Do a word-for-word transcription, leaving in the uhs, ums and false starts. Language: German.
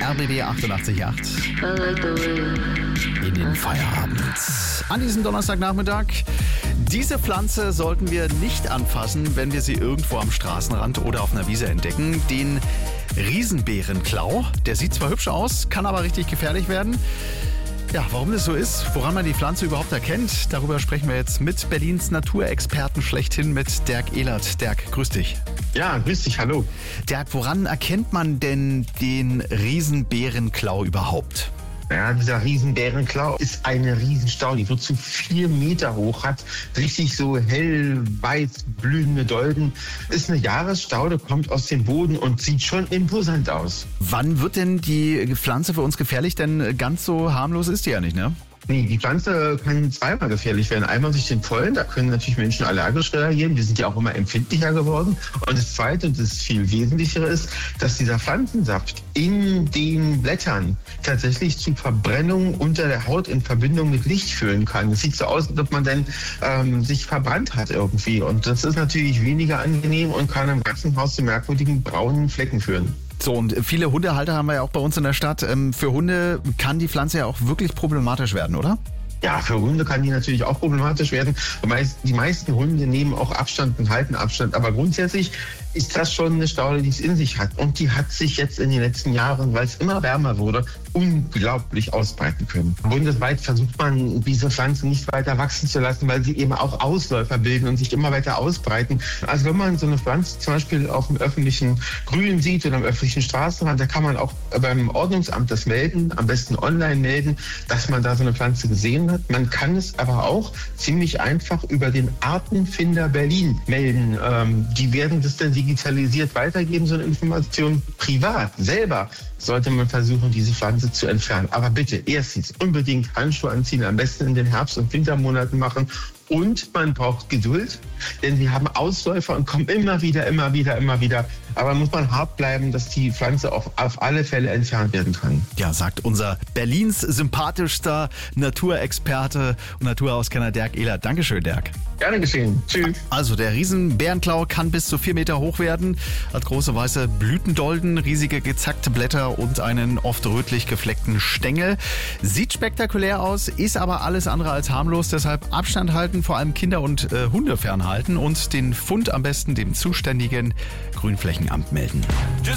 R B B achtundachtzig Komma acht in den Feierabend. An diesem Donnerstagnachmittag. Diese Pflanze sollten wir nicht anfassen, wenn wir sie irgendwo am Straßenrand oder auf einer Wiese entdecken. Den Riesenbeerenklau. Der sieht zwar hübsch aus, kann aber richtig gefährlich werden. Ja, warum das so ist, woran man die Pflanze überhaupt erkennt, darüber sprechen wir jetzt mit Berlins Naturexperten schlechthin, mit Dirk Ehlert. Dirk, grüß dich. Ja, grüß dich, hallo. Dirk, woran erkennt man denn den Riesenbeerenklau überhaupt? Ja, dieser Riesenbärenklau ist eine Riesenstaude, die wird zu vier Meter hoch, hat richtig so hell weiß blühende Dolden. Ist eine Jahresstaude, kommt aus dem Boden und sieht schon imposant aus. Wann wird denn die Pflanze für uns gefährlich? Denn ganz so harmlos ist die ja nicht, ne? Nee, die Pflanze kann zweimal gefährlich werden. Einmal durch den Pollen, da können natürlich Menschen allergisch reagieren. Wir sind ja auch immer empfindlicher geworden. Und das Zweite, und das viel Wesentlichere ist, dass dieser Pflanzensaft in den Blättern tatsächlich zu Verbrennungen unter der Haut in Verbindung mit Licht führen kann. Es sieht so aus, als ob man dann ähm, sich verbrannt hat irgendwie. Und das ist natürlich weniger angenehm und kann im ganzen Haus zu merkwürdigen braunen Flecken führen. So, und viele Hundehalter haben wir ja auch bei uns in der Stadt. Für Hunde kann die Pflanze ja auch wirklich problematisch werden, oder? Ja, für Hunde kann die natürlich auch problematisch werden. Die meisten Hunde nehmen auch Abstand und halten Abstand. Aber grundsätzlich ist das schon eine Staude, die es in sich hat. Und die hat sich jetzt in den letzten Jahren, weil es immer wärmer wurde, unglaublich ausbreiten können. Bundesweit versucht man, diese Pflanzen nicht weiter wachsen zu lassen, weil sie eben auch Ausläufer bilden und sich immer weiter ausbreiten. Also wenn man so eine Pflanze zum Beispiel auf dem öffentlichen Grün sieht oder am öffentlichen Straßenrand, da kann man auch beim Ordnungsamt das melden, am besten online melden, dass man da so eine Pflanze gesehen hat. Man kann es aber auch ziemlich einfach über den Artenfinder Berlin melden. Ähm, die werden das dann digitalisiert weitergeben, so eine Information. Privat, selber sollte man versuchen, diese Pflanze zu entfernen. Aber bitte, erstens, unbedingt Handschuhe anziehen, am besten in den Herbst- und Wintermonaten machen. Und man braucht Geduld, denn sie haben Ausläufer und kommen immer wieder, immer wieder, immer wieder. Aber muss man hart bleiben, dass die Pflanze auf, auf alle Fälle entfernt werden kann. Ja, sagt unser Berlins sympathischster Naturexperte und Naturauskenner Dirk Ehlert. Dankeschön, Dirk. Gerne geschehen. Tschüss. Also der Riesenbärenklau kann bis zu vier Meter hoch werden, hat große weiße Blütendolden, riesige gezackte Blätter und einen oft rötlich gefleckten Stängel. Sieht spektakulär aus, ist aber alles andere als harmlos, deshalb Abstand halten, vor allem Kinder und äh, Hunde fernhalten und den Fund am besten dem zuständigen Grünflächenamt melden.